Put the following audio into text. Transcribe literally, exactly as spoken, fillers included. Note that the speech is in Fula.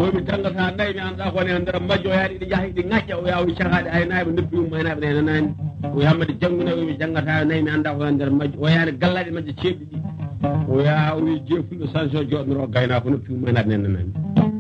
womi tangata nayi mi anda ko ne ndara majjo yaadi di jahi di ngacca o yawi cahade ay nayi noppi um mayna be nani o yamade janguna mi jangata nayi mi anda ko ndara majjo o yaani gallade majjo cebbi di o yawi jefundo sanction jodnoro gayna ko noppi um mayna be nani